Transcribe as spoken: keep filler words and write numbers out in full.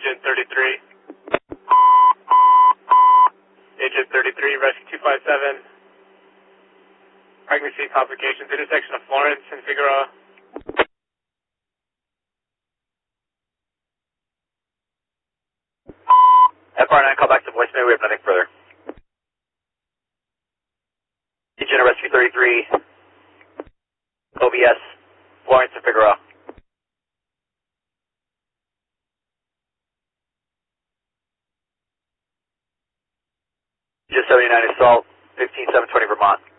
Agent thirty-three. Agent thirty-three, Rescue two five seven. Pregnancy complications, intersection of Florence and Figueroa. F R nine, call back to voicemail, we have nothing further. Agent of Rescue thirty-three, O B S, Florence and Figueroa. Just seventy-nine assault, fifteen seven twenty Vermont.